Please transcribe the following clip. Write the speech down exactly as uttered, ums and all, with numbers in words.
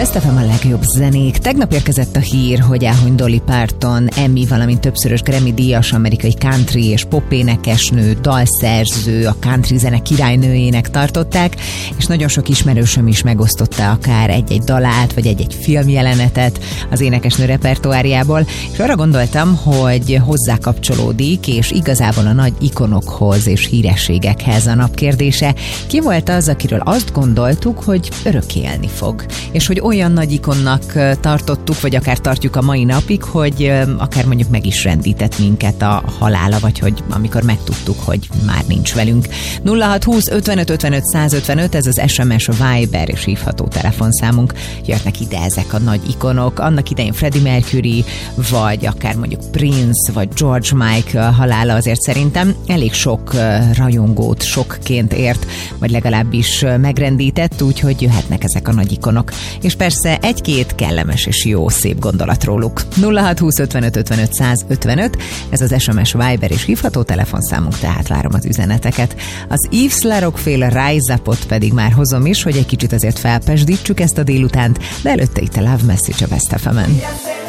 Best ef em a legjobb zenék. Tegnap érkezett a hír, hogy elhunyt Dolly Parton, Emmy, valamint többszörös Grammy-díjas amerikai country és pop énekesnő, dalszerző, a country zene királynőjének tartották, és nagyon sok ismerősöm is megosztotta akár egy-egy dalát, vagy egy-egy filmjelenetet az énekesnő repertoárjából, és arra gondoltam, hogy hozzá kapcsolódik, és igazából a nagy ikonokhoz és hírességekhez a nap kérdése. Ki volt az, akiről azt gondoltuk, hogy örökké élni fog, és hogy olyan nagy ikonnak tartottuk, vagy akár tartjuk a mai napig, hogy akár mondjuk meg is rendített minket a halála, vagy hogy amikor megtudtuk, hogy már nincs velünk. nulla hat húsz ötvenöt ötvenöt százötvenöt, ez az es em es, Viber és hívható telefonszámunk. Jöttnek ide ezek a nagy ikonok, annak idején Freddie Mercury, vagy akár mondjuk Prince, vagy George Michael halála azért szerintem elég sok rajongót sokként ért, vagy legalábbis megrendített, úgyhogy jöhetnek ezek a nagy ikonok. És persze egy-két kellemes és jó, szép gondolat róluk. nulla hat húsz ötvenöt ötvenöt százötvenöt, ez az es em es, Viber és hívható telefonszámunk, tehát várom az üzeneteket. Az Yves Laroque-féle Rise Up-ot pedig már hozom is, hogy egy kicsit azért felpesdítsük ezt a délutánt, de előtte itt a Love Message a Best ef emen.